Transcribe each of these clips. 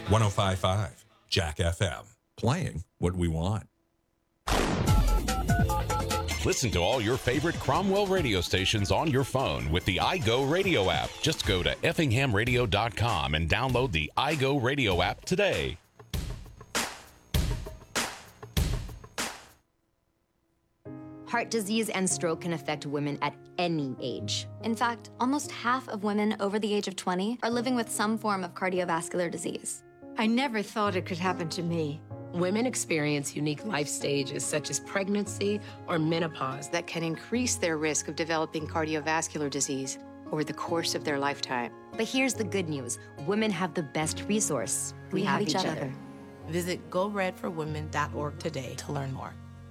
105.5 Jack FM. Playing what we want. Listen to all your favorite Cromwell radio stations on your phone with the iGo Radio app. Just go to effinghamradio.com and download the iGo Radio app today. Heart disease and stroke can affect women at any age. In fact, almost half of women over the age of 20 are living with some form of cardiovascular disease. I never thought it could happen to me. Women experience unique life stages such as pregnancy or menopause that can increase their risk of developing cardiovascular disease over the course of their lifetime. But here's the good news. Women have the best resource. We have each other. Visit GoRedForWomen.org today to learn more.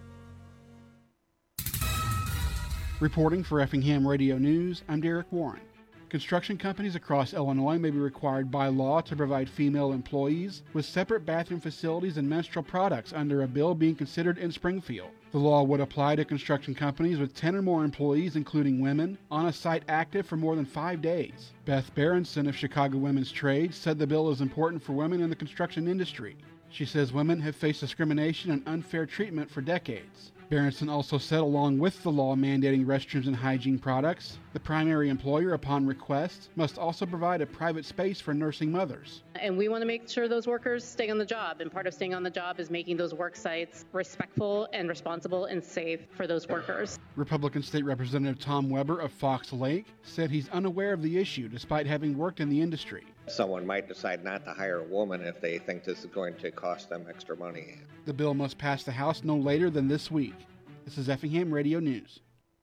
Reporting for Effingham Radio News, I'm Derek Warren. Construction companies across Illinois may be required by law to provide female employees with separate bathroom facilities and menstrual products under a bill being considered in Springfield. The law would apply to construction companies with 10 or more employees, including women, on a site active for more than 5 days. Beth Berenson of Chicago Women's Trade said the bill is important for women in the construction industry. She says women have faced discrimination and unfair treatment for decades. Berenson also said, along with the law mandating restrooms and hygiene products, the primary employer, upon request, must also provide a private space for nursing mothers. And we want to make sure those workers stay on the job. And part of staying on the job is making those work sites respectful and responsible and safe for those workers. Republican State Representative Tom Weber of Fox Lake said he's unaware of the issue despite having worked in the industry. Someone might decide not to hire a woman if they think this is going to cost them extra money. The bill must pass the House no later than this week. This is Effingham Radio News.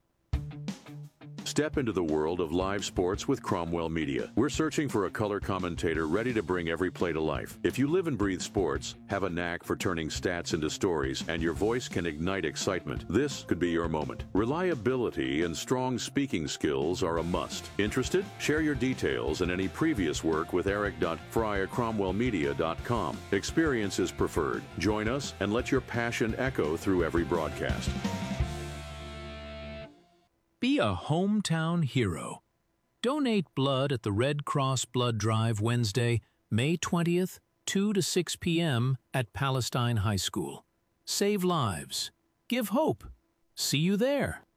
Step into the world of live sports with Cromwell Media. We're searching for a color commentator ready to bring every play to life. If you live and breathe sports, have a knack for turning stats into stories, and your voice can ignite excitement, this could be your moment. Reliability and strong speaking skills are a must. Interested? Share your details and any previous work with Eric.Fry at CromwellMedia.com. Experience is preferred. Join us and let your passion echo through every broadcast. Be a hometown hero. Donate blood at the Red Cross Blood Drive Wednesday, May 20th, 2 to 6 p.m. at Palestine High School. Save lives. Give hope. See you there.